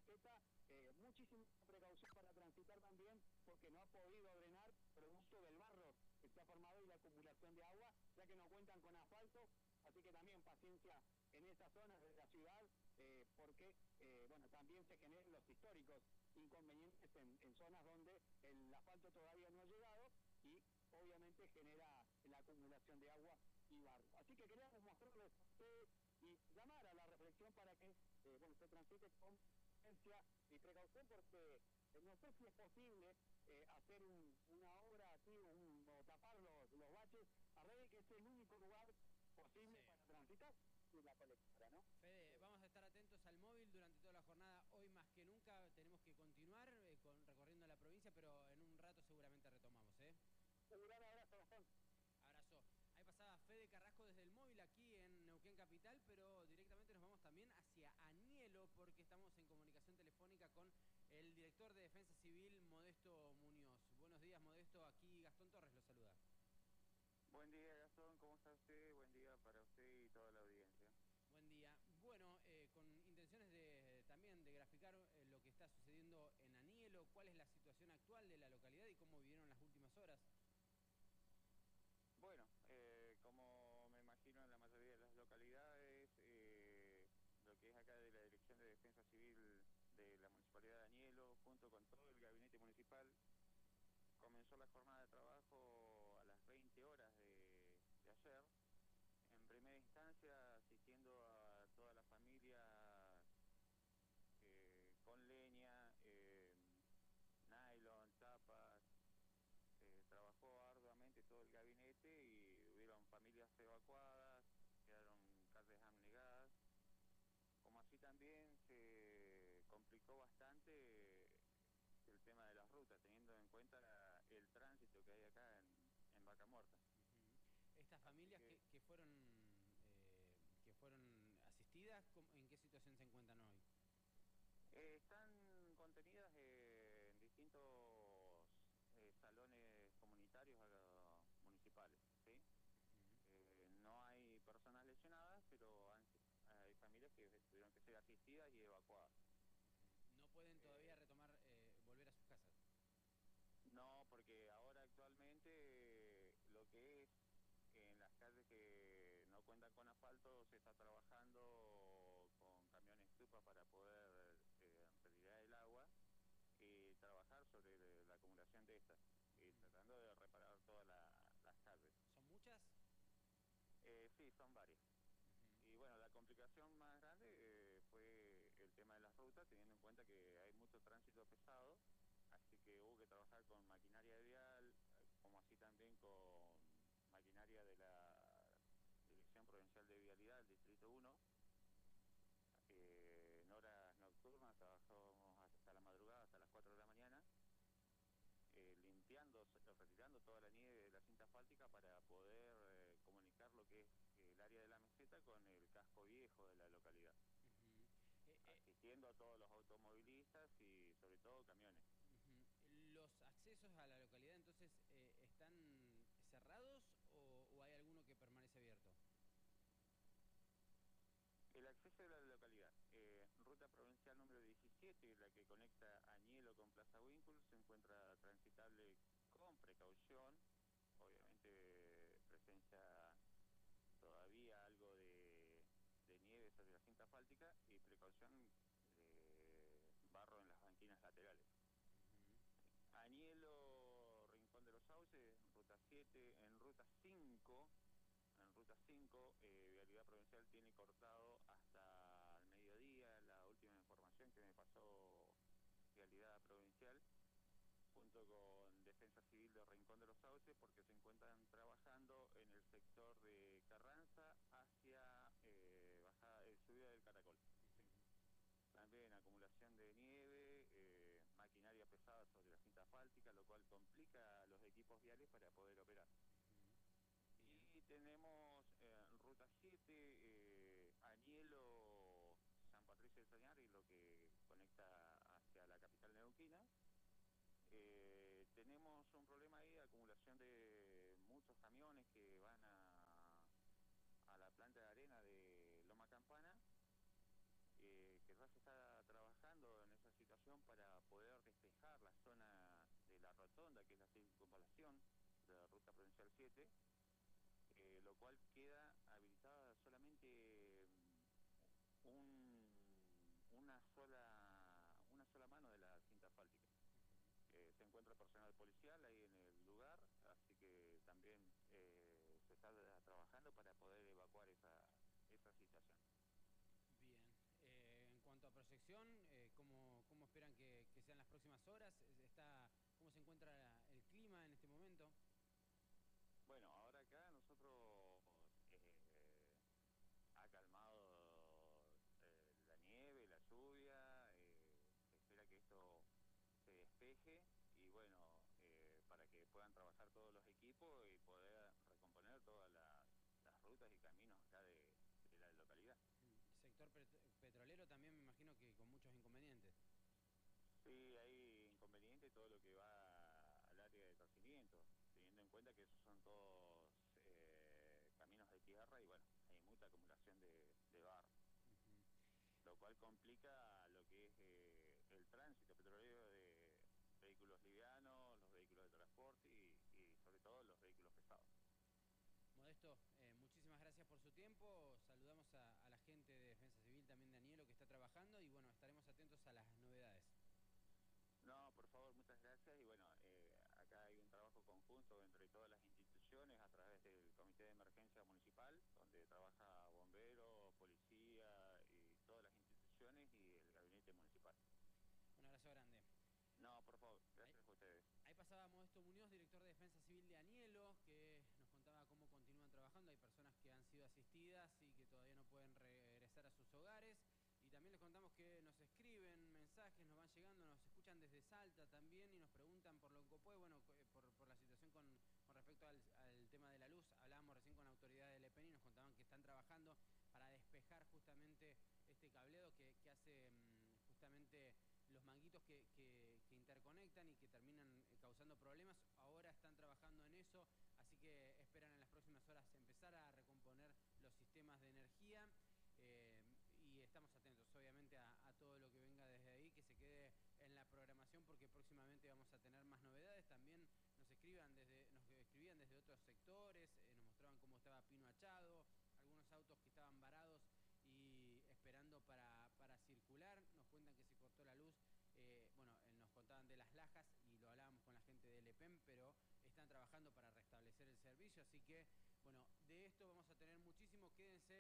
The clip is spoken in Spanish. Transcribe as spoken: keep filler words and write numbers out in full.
meseta, eh, muchísima precaución para transitar también, porque no ha podido drenar producto del barro que se ha formado y la acumulación de agua, ya que no cuentan con asfalto, así que también paciencia en estas zonas de la ciudad, eh, porque eh, bueno, también se generan los históricos inconvenientes en, en zonas donde el asfalto todavía no ha llegado y obviamente genera la acumulación de agua y barro. Así que queríamos mostrarles a ustedes y llamar a la reflexión para que eh, bueno, se transite con prudencia y precaución, porque eh, no sé si es posible eh, hacer un, una obra así un, o tapar los, los baches a Rey, que es el único lugar posible sí. para transitar y la colectora, ¿no? Fede, vamos a estar atentos al móvil durante toda la jornada. Hoy más que nunca tenemos que continuar eh, con, recorriendo la provincia, pero en un rato seguramente retomamos, ¿eh? Un gran abrazo, Gastón. Abrazo. Ahí pasaba Fede Carrasco desde el móvil aquí en Neuquén Capital, pero directamente nos vamos también hacia Anielo porque estamos en comunicación telefónica con el director de Defensa Civil, Modesto Muñoz. Buenos días, Modesto. Aquí Gastón Torres lo saluda. Buen día, Gastón. ¿Cómo está usted? Buen día para usted y toda la audiencia. Buen día. Bueno, eh, con intenciones de también de graficar eh, lo que está sucediendo en Anielo, ¿cuál es la situación actual de la localidad y cómo vivieron las últimas horas? Bueno, eh, como me imagino en la mayoría de las localidades, eh, lo que es acá de la Dirección de Defensa Civil de la Municipalidad de Anielo, junto con todo el gabinete municipal, comenzó la jornada de trabajo a las veinte horas de, de ayer. En primera instancia, asistiendo a toda la familia eh, con leña, eh, nylon, tapas. Eh, trabajó arduamente todo el gabinete y hubieron familias evacuadas, quedaron calles abnegadas, como así también se complicó bastante el tema de las rutas, teniendo en cuenta la, el tránsito que hay acá en, en Vaca Muerta. Uh-huh. Estas familias que, que, que fueron eh, que fueron asistidas, ¿en qué situación se encuentran hoy? Eh, están contenidas eh, en distintos eh, salones comunitarios uh, municipales, ¿sí? Uh-huh. eh, no hay personas lesionadas, pero han, hay familias que tuvieron que ser asistidas y evacuadas. ¿No pueden todavía eh, retomar, eh, volver a sus casas? No, porque ahora actualmente eh, lo que es en las calles que no cuentan con asfalto se está trabajando con camiones estupa para poder eh, retirar el agua y trabajar sobre la acumulación de estas y tratando de reparar todas la, las calles. ¿Son muchas? Eh, sí, son varias. Uh-huh. Y bueno, la complicación más grande eh, fue el tema de las rutas, teniendo en cuenta que hay mucho tránsito pesado, así que hubo que trabajar con maquinaria de vial, como así también con maquinaria de la Dirección Provincial de Vialidad, el Distrito uno. Eh, en horas nocturnas trabajamos hasta la madrugada, hasta las cuatro de la mañana, eh, limpiando, retirando toda la nieve de la cinta asfáltica para poder eh, comunicar lo que es el área de la meseta con el casco viejo de la localidad. Uh-huh. eh, eh, asistiendo a todos los automovilistas y sobre todo camiones. Uh-huh. ¿Los accesos a la localidad entonces eh, están cerrados o, o hay alguno que permanece abierto? El acceso a la localidad, eh, ruta provincial número diecisiete, la que conecta Anielo con Plaza Winkle, se encuentra transitable con precaución, obviamente presencia todavía algo de, de nieve sobre la cinta asfáltica y precaución de barro en las banquinas laterales. Uh-huh. Anielo, Rincón de los Sauces, ruta siete, en ruta cinco, en ruta cinco, eh, Vialidad Provincial tiene cortado hasta el mediodía, la última información que me pasó Vialidad Provincial, junto con Defensa Civil de Rincón de los Sauces, porque se encuentran trabajando en el sector de Carranza hacia eh, bajada, eh, subida del Caracol. ¿Sí? También acumulación de nieve, eh, maquinaria pesada sobre la cinta asfáltica, lo cual complica los equipos viales para poder operar. Y tenemos eh, ruta siete, eh, Anielo, San Patricio del Chañar, y lo que conecta hacia la capital neuquina. Eh, tenemos un problema ahí de acumulación de muchos camiones que van a, a la planta de arena de Loma Campana, eh, que ya se está trabajando en ese para poder despejar la zona de la rotonda, que es la circunvalación de la ruta provincial siete, eh, lo cual queda habilitada solamente mm, un, una sola una sola mano de la cinta asfáltica. Eh, se encuentra personal policial ahí en el lugar, así que también eh, se está trabajando para poder evacuar esa, esa situación. Bien, eh, en cuanto a proyección, eh, ¿cómo, ¿cómo esperan que, que sean las próximas horas? Está, ¿cómo se encuentra la, el clima en este momento? Bueno, ahora acá nosotros eh, ha calmado eh, la nieve, la lluvia, eh, se espera que esto se despeje y bueno, eh, para que puedan trabajar todos los equipos y poder recomponer todas las, las rutas y caminos acá de, de la localidad. Sector pet petrolero también me imagino que con muchos inconvenientes. Sí, hay inconveniente todo lo que va al área de torcimiento, teniendo en cuenta que esos son todos eh, caminos de tierra y bueno, hay mucha acumulación de, de barro, Uh-huh. lo cual complica lo que es eh, el tránsito petrolero de vehículos livianos, los vehículos de transporte y, y sobre todo los vehículos pesados. Modesto, eh, muchísimas gracias por su tiempo. Saludamos a, a la gente de Defensa Civil, también de Anielo, que está trabajando y bueno, estaremos atentos a las novedades. No, por favor, muchas gracias y bueno, eh, acá hay un trabajo conjunto entre todas las instituciones a través del Comité de Emergencia Municipal, donde trabaja bomberos, policía y todas las instituciones y el gabinete municipal. Un abrazo grande. No, por favor, Ahí, gracias a ustedes. ahí pasaba Modesto Muñoz, director de Defensa Civil de Anielo, que nos contaba cómo continúan trabajando. Hay personas que han sido asistidas y que todavía no pueden regresar a sus hogares. Y también les contamos que nos escriben mensajes, nos van llegando, nos escuchan desde Salta también y nos preguntan por lo que puede, bueno, por, por la situación con, con respecto al, al tema de la luz. Hablábamos recién con autoridades del E P E N y nos contaban que están trabajando para despejar justamente este cableado que, que hace mmm, justamente los manguitos que, que, que interconectan y que terminan causando problemas. Ahora están trabajando en eso, así que esperan en las próximas horas empezar a recomponer los sistemas de energía. Eh, y estamos atentos obviamente a, a todo lo que venga desde ahí, que se quede en la programación porque próximamente vamos a tener más novedades. También nos escriban desde, nos escribían desde otros sectores, eh, nos mostraban cómo estaba Pino Achado, algunos autos que estaban varados y esperando para, para circular. Nos cuentan que se cortó la luz, eh, bueno, eh, nos contaban de las Lajas y lo hablábamos con la gente del E P E M, pero están trabajando para restablecer el servicio, así que bueno, de esto vamos a tener muchísimo, quédense